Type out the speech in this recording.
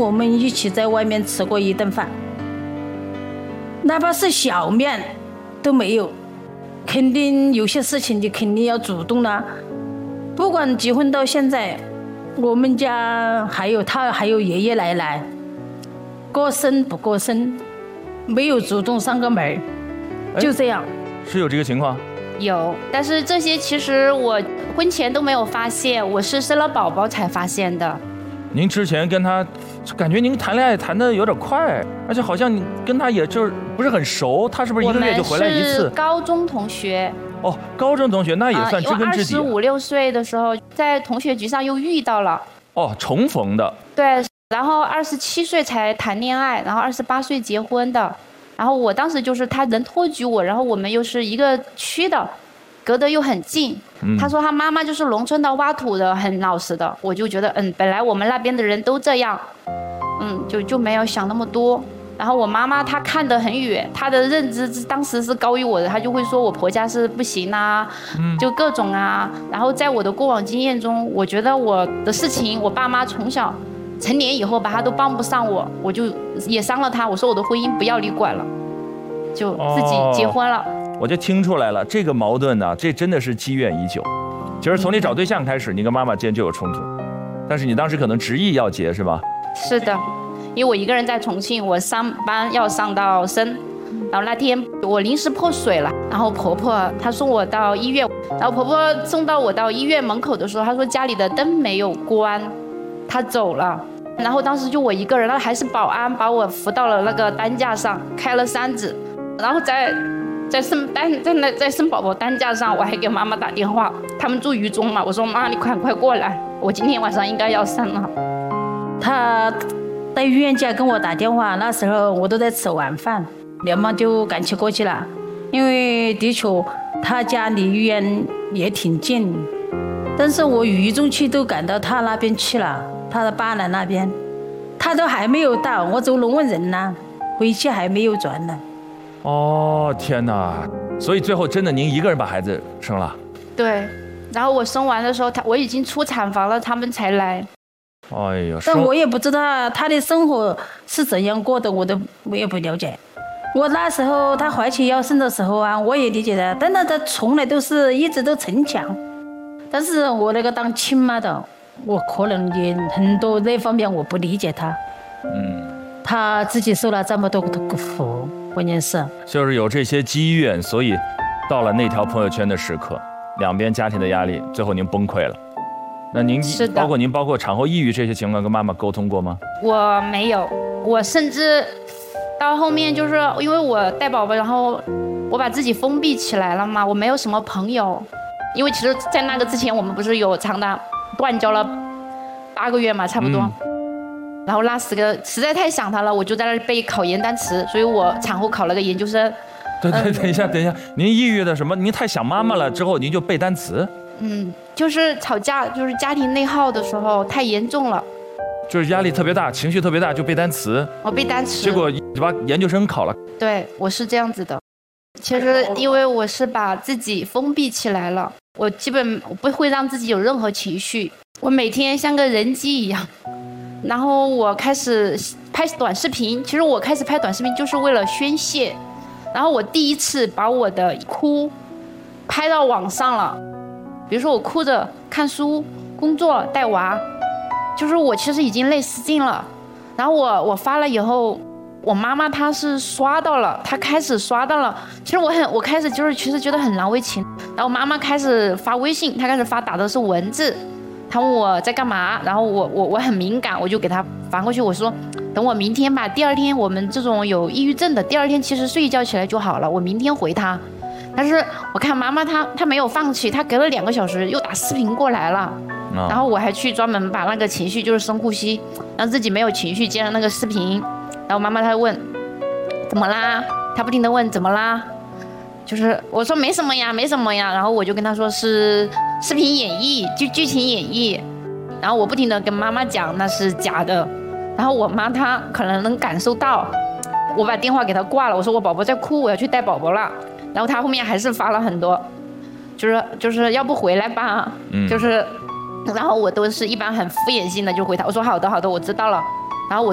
我们一起在外面吃过一顿饭，哪怕是小面都没有。肯定有些事情你肯定要主动了。不管结婚到现在，我们家还有他还有爷爷奶奶，过生不过生，没有主动上个门，就这样。 是有这个情况？ 有，但是这些其实我婚前都没有发现，我是生了宝宝才发现的。 您之前跟他，感觉您谈恋爱谈得有点快，而且好像你跟他也就是不是很熟，他是不是一个月就回来一次？ 我们是高中同学。 哦，高中同学那也算知根知底。 因为25、26岁的时候，在同学局上又遇到了。 哦，重逢的。 对，然后27岁才谈恋爱，然后28岁结婚的。然后我当时就是他能托举我，然后我们又是一个区的。隔得又很近，他说他妈妈就是农村的挖土的，很老实的，我就觉得本来我们那边的人都这样，就没有想那么多。然后我妈妈她看得很远，她的认知当时是高于我的，她就会说我婆家是不行啊，就各种啊。然后在我的过往经验中，我觉得我的事情，我爸妈从小成年以后吧，他都帮不上我，我就也伤了他，我说我的婚姻不要你管了，就自己结婚了。 我就听出来了，这个矛盾呢，这真的是积怨已久。其实从你找对象开始，你跟妈妈之间就有冲突，但是你当时可能执意要结，是吧？ 是的，因为我一个人在重庆，我上班要上到深，然后那天我临时破水了，然后婆婆她送我到医院，然后婆婆送到我到医院门口的时候，她说家里的灯没有关，她走了。然后当时就我一个人，然后还是保安把我扶到了那个担架上，开了3指，然后在生宝宝担架上，我还给妈妈打电话，他们住渝中嘛，我说妈，你快过来，我今天晚上应该要生了。 他在医院家跟我打电话，那时候我都在吃晚饭，连忙就赶去过去了，因为的确他家离医院也挺近，但是我渝中区都赶到他那边去了，他的巴南那边，他都还没有到，我走龙问人呢，回去还没有转呢。 哦，天哪！所以最后真的您一个人把孩子生了？ 对，然后我生完的时候，我已经出产房了，他们才来。 哎呦！ 但我也不知道他的生活是怎样过的，我也不了解。我那时候他怀起要生的时候啊，我也理解的，但他从来都是一直都逞强。但是我那个当亲妈的，我可能也很多那方面我不理解他。他自己受了这么多的苦。关键是就是有这些积怨，所以到了那条朋友圈的时刻，两边家庭的压力，最后您崩溃了。那您包括产后抑郁这些情况跟妈妈沟通过吗？ 我没有，我甚至到后面就是因为我带宝宝，然后我把自己封闭起来了嘛，我没有什么朋友，因为其实在那个之前我们不是有长达断交了8个月嘛，差不多。然后那10个实在太想他了，我就在那背考研单词，所以我产后考了个研究生。 对，等一下，您抑郁的什么？您太想妈妈了之后，您就背单词？ 就是吵架，就是家庭内耗的时候太严重了， 就是压力特别大，情绪特别大，就背单词。 我背单词， 结果就把研究生考了。 对，我是这样子的。其实因为我是把自己封闭起来了，我基本不会让自己有任何情绪，我每天像个人机一样。然后我开始拍短视频，其实我开始拍短视频就是为了宣泄。然后我第一次把我的哭拍到网上了，比如说我哭着看书、工作、带娃，就是我其实已经累死劲了。然后我发了以后，我妈妈她是刷到了，她开始刷到了。其实我开始就是其实觉得很难为情。然后妈妈开始发微信，她开始发打的是文字。他问我在干嘛，然后我很敏感，我就给他翻过去，我说等我明天吧，第二天我们这种有抑郁症的，第二天其实睡一觉起来就好了，我明天回他。但是我看妈妈她没有放弃，她隔了2个小时又打视频过来了，然后我还去专门把那个情绪就是深呼吸，让自己没有情绪，接了那个视频。然后妈妈她问怎么啦，她不停地问怎么啦，就是我说没什么呀，然后我就跟她说是视频演绎，就剧情演绎，然后我不停地跟妈妈讲那是假的，然后我妈她可能能感受到，我把电话给她挂了，我说我宝宝在哭，我要去带宝宝了，然后她后面还是发了很多，就是要不回来吧，就是，然后我都是一般很敷衍性的就回她，我说好的，我知道了。